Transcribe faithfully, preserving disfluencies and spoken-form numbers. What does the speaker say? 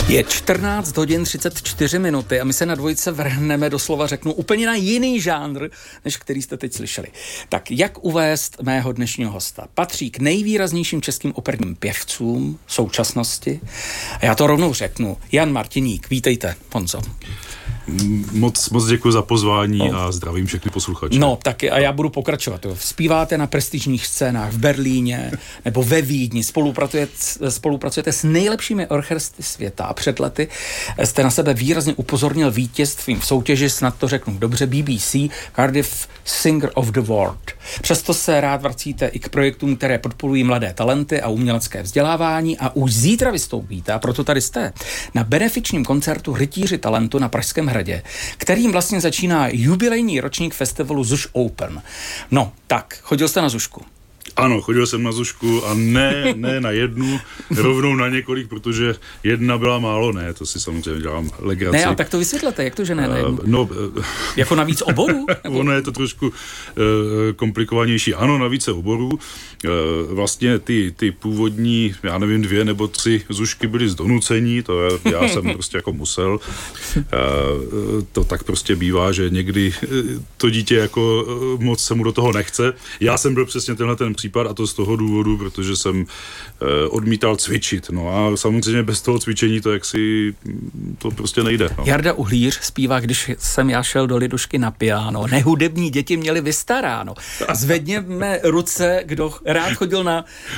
Je čtrnáct hodin třicet čtyři minuty a my se na dvojice vrhneme, doslova řeknu, úplně na jiný žánr, než který jste teď slyšeli. Tak jak uvést mého dnešního hosta? Patří k nejvýraznějším českým operním pěvcům současnosti. A já to rovnou řeknu. Jan Martiník, vítejte, Honzo. Moc, moc děkuji za pozvání oh. a zdravím všechny posluchače. No, taky a já budu pokračovat. Zpíváte na prestižních scénách v Berlíně nebo ve Vídni, spolupracujete, spolupracujete s nejlepšími orchestry světa a před lety jste na sebe výrazně upozornil vítězstvím v soutěži, snad to řeknu dobře, B B C Cardiff Singer of the World. Přesto se rád vracíte i k projektům, které podporují mladé talenty a umělecké vzdělávání a už zítra vystoupíte, a proto tady jste, na benefičním koncertu Rytíři talentu na Pražském hradě, kterým vlastně začíná jubilejní ročník festivalu Zuš Open. No, tak, chodil jste na Zušku? Ano, chodil jsem na Zušku a ne, ne na jednu, rovnou na několik, protože jedna byla málo, ne, to si samozřejmě dělám legraci. Ne, ale tak to vysvětlete, jak to, že ne na jednu? Uh, no, jako na víc oborů? Ono je to trošku uh, komplikovanější. Ano, na více oborů. Uh, vlastně ty, ty původní, já nevím, dvě nebo tři Zušky byly z donucení, to já, já jsem prostě jako musel. Uh, to tak prostě bývá, že někdy to dítě jako uh, moc se mu do toho nechce. Já jsem byl přesně tenhle ten případ a to z toho důvodu, protože jsem eh, odmítal cvičit. No a samozřejmě bez toho cvičení to jaksi to prostě nejde. No. Jarda Uhlíř zpívá, když jsem já šel do Lidušky na piano. Nehudební děti měli vystaráno. Zvedněme ruce, kdo rád chodil na